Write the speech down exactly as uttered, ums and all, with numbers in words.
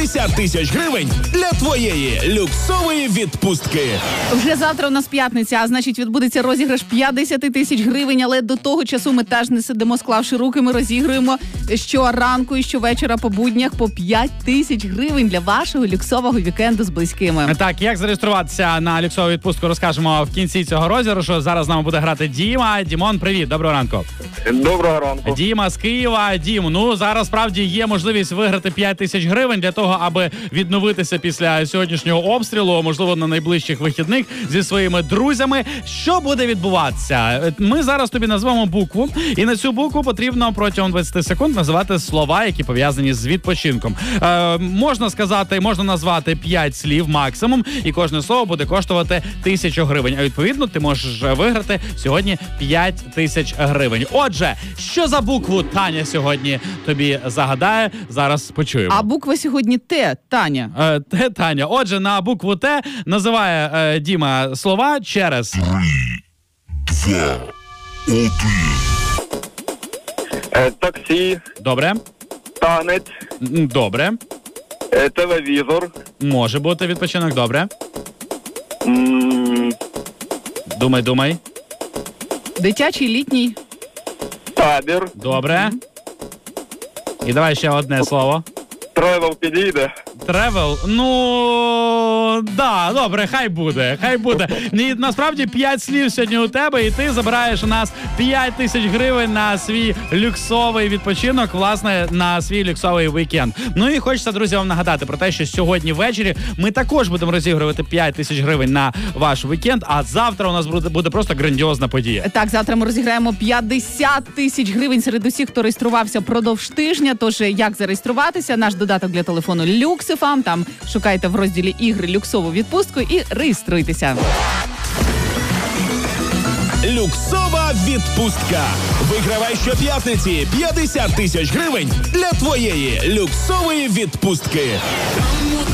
п'ятдесят тисяч гривень для твоєї люксової відпустки. Вже завтра у нас п'ятниця, а значить відбудеться розіграш п'ятдесят тисяч гривень, але до того часу ми теж не сидимо склавши руки, ми розігруємо щоранку і щовечора по буднях по п'ять тисяч гривень для вашого люксового вікенду з близькими. Так, як зареєструватися на люксову відпустку, розкажемо в кінці цього розіграшу. Зараз з нами буде грати Діма. Дімон, привіт, доброго ранку. Доброго ранку. Діма з Києва. Дім, ну зараз справді є можливість виграти п'ять тисяч гривень для того, аби відновитися після сьогоднішнього обстрілу, можливо, на найближчих вихідних зі своїми друзями. Що буде відбуватися? Ми зараз тобі назвемо букву, і на цю букву потрібно протягом двадцять секунд називати слова, які пов'язані з відпочинком. Е, можна сказати, можна назвати п'ять слів максимум, і кожне слово буде коштувати тисячу гривень. А відповідно, ти можеш виграти сьогодні п'ять тисяч гривень. Отже, що за букву Таня сьогодні тобі загадає? Зараз почуємо. А буква сьогодні Т, Таня. Е, Т, Таня. Отже, на букву Т називає е, Діма слова через... Три, два, один. Е, таксі, Добре. танець, М, Добре. е, телевізор, Може бути відпочинок. Добре. м, Думай, думай. Дитячий, літній. табір, Добре. І давай ще одне слово. тревел підійде. Тревел? Ну, да, добре, хай буде, хай буде. Ні, насправді п'ять слів сьогодні у тебе, і ти забираєш у нас п'ять тисяч гривень на свій люксовий відпочинок, власне, на свій люксовий вікенд. Ну і хочеться, друзі, вам нагадати про те, що сьогодні ввечері ми також будемо розігрувати п'ять тисяч гривень на ваш вікенд, а завтра у нас буде, буде просто грандіозна подія. Так, завтра ми розіграємо п'ятдесят тисяч гривень серед усіх, хто реєструвався впродовж тижня. Тож, як зареєструватися? Наш додаток для телефону Люксифам. Там шукайте в розділі ігри люксову відпустку і реєструйтеся. Люксова відпустка. Вигравай щоп'ятниці п'ятдесят тисяч гривень для твоєї люксової відпустки.